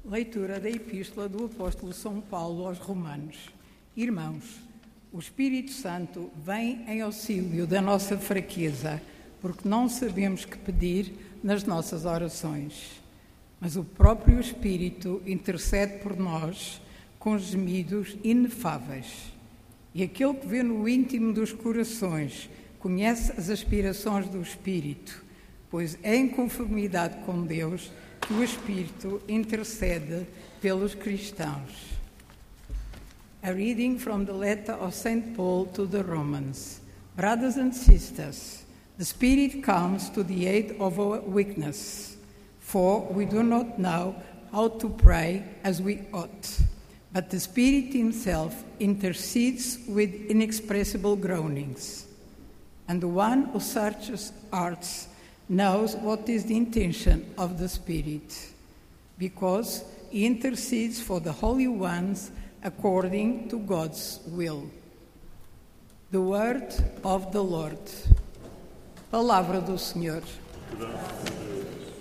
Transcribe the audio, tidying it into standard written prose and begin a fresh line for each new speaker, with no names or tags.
Leitura da Epístola do Apóstolo São Paulo aos Romanos. Irmãos, o Espírito Santo vem em auxílio da nossa fraqueza, porque não sabemos que pedir nas nossas orações. Mas o próprio Espírito intercede por nós com gemidos inefáveis. E aquele que vê no íntimo dos corações conhece as aspirações do Espírito, pois é em conformidade com Deus que o Espírito intercede pelos cristãos. A reading from the letter of St. Paul to the Romans. Brothers and sisters, the Spirit comes to the aid of our weakness, for we do not know how to pray as we ought, but the Spirit Himself intercedes with inexpressible groanings. And the one who searches hearts knows what is the intention of the Spirit, because He intercedes for the holy ones according to God's will. The word of the Lord. Palavra do Senhor.